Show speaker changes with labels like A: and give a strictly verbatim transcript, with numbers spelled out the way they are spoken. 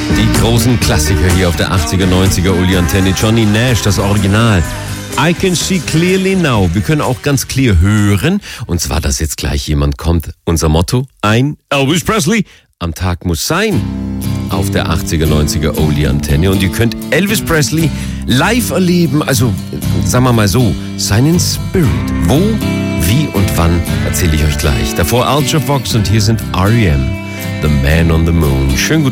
A: Die großen Klassiker hier auf der achtziger, neunziger Uli-Antenne. Johnny Nash, das Original. I can see clearly now. Wir können auch ganz clear hören. Und zwar, dass jetzt gleich jemand kommt. Unser Motto, ein Elvis Presley am Tag muss sein. Auf der achtziger, neunziger Uli-Antenne. Und ihr könnt Elvis Presley live erleben. Also, sagen wir mal so, seinen Spirit. Wo, wie und wann, erzähle ich euch gleich. Davor Ultravox und hier sind R E M, The Man on the Moon. Schönen guten